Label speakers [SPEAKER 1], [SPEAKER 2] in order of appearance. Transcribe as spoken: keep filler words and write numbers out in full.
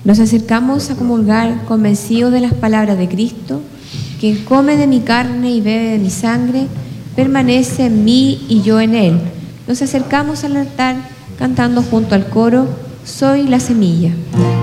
[SPEAKER 1] Nos acercamos a comulgar convencidos de las palabras de Cristo: quien come de mi carne y bebe de mi sangre, permanece en mí y yo en él. Nos acercamos al altar cantando junto al coro: soy la semilla.